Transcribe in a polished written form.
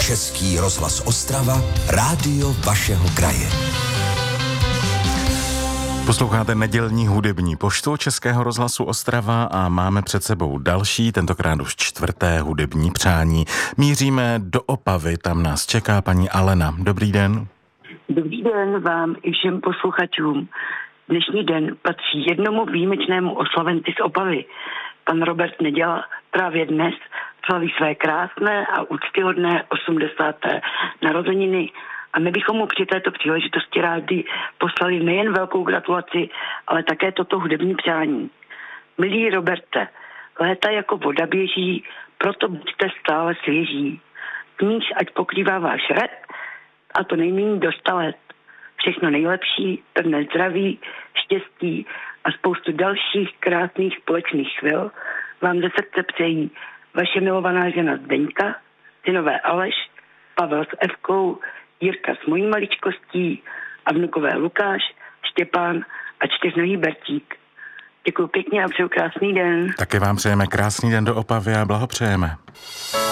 Český rozhlas Ostrava, rádio vašeho kraje. Posloucháte nedělní hudební poštu Českého rozhlasu Ostrava a máme před sebou další, tentokrát už 4. hudební přání. Míříme do Opavy, tam nás čeká paní Alena. Dobrý den. Dobrý den vám i všem posluchačům. Dnešní den patří jednomu výjimečnému oslavenci z Opavy. Pan Robert Neděla právě dnes slaví své krásné a úctyhodné 80. narozeniny a my bychom mu při této příležitosti rádi poslali nejen velkou gratulaci, ale také toto hudební přání. Milý Roberte, léta jako voda běží, proto buďte stále svěží. Kníž ať pokrývá váš rep, a to nejméně do 100 let. Všechno nejlepší, pevné zdraví, štěstí a spoustu dalších krásných společných chvil vám ze srdce přejí vaše milovaná žena Zdeňka, synové Aleš, Pavel s Evkou, Jirka s mojí maličkostí a vnukové Lukáš, Štěpán a 4nohý Bertík. Děkuji pěkně a přeju krásný den. Také vám přejeme krásný den do Opavy a blahopřejeme.